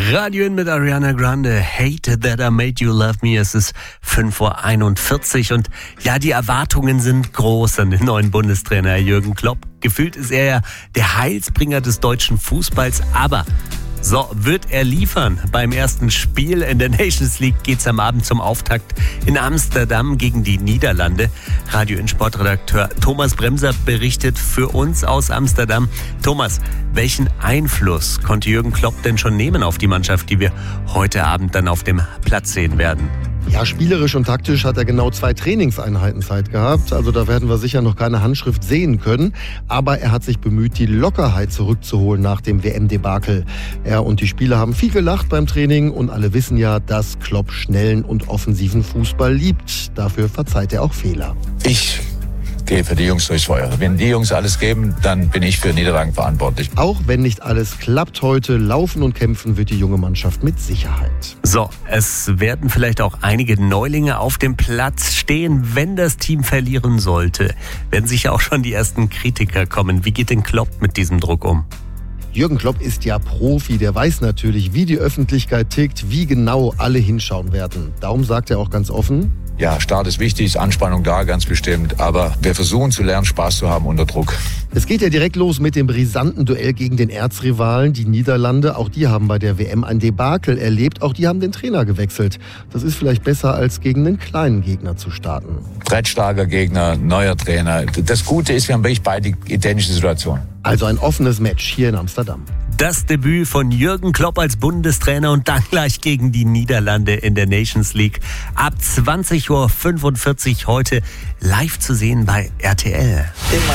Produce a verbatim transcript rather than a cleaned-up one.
Radio in mit Ariana Grande. Hate that I made you love me. Es ist fünf Uhr einundvierzig und ja, die Erwartungen sind groß an den neuen Bundestrainer Jürgen Klopp. Gefühlt ist er ja der Heilsbringer des deutschen Fußballs, aber so, wird er liefern? Beim ersten Spiel in der Nations League geht's am Abend zum Auftakt in Amsterdam gegen die Niederlande. Radio in Sportredakteur Thomas Bremser berichtet für uns aus Amsterdam. Thomas, welchen Einfluss konnte Jürgen Klopp denn schon nehmen auf die Mannschaft, die wir heute Abend dann auf dem Platz sehen werden? Ja, spielerisch und taktisch hat er genau zwei Trainingseinheiten Zeit gehabt. Also da werden wir sicher noch keine Handschrift sehen können. Aber er hat sich bemüht, die Lockerheit zurückzuholen nach dem W M-Debakel. Er und die Spieler haben viel gelacht beim Training und alle wissen ja, dass Klopp schnellen und offensiven Fußball liebt. Dafür verzeiht er auch Fehler. Ich gehe für die Jungs durchs Feuer. Wenn die Jungs alles geben, dann bin ich für Niederlagen verantwortlich. Auch wenn nicht alles klappt heute, laufen und kämpfen wird die junge Mannschaft mit Sicherheit. So, es werden vielleicht auch einige Neulinge auf dem Platz stehen, wenn das Team verlieren sollte. Werden sicher auch schon die ersten Kritiker kommen. Wie geht denn Klopp mit diesem Druck um? Jürgen Klopp ist ja Profi, der weiß natürlich, wie die Öffentlichkeit tickt, wie genau alle hinschauen werden. Darum sagt er auch ganz offen: Ja, Start ist wichtig, ist Anspannung da, ganz bestimmt. Aber wir versuchen zu lernen, Spaß zu haben unter Druck. Es geht ja direkt los mit dem brisanten Duell gegen den Erzrivalen, die Niederlande. Auch die haben bei der W M ein Debakel erlebt. Auch die haben den Trainer gewechselt. Das ist vielleicht besser, als gegen einen kleinen Gegner zu starten. Drettstarker Gegner, neuer Trainer. Das Gute ist, wir haben wirklich beide identische Situationen. Also ein offenes Match hier in Amsterdam. Das Debüt von Jürgen Klopp als Bundestrainer und dann gleich gegen die Niederlande in der Nations League. Ab zwanzig Uhr fünfundvierzig heute live zu sehen bei R T L. Immer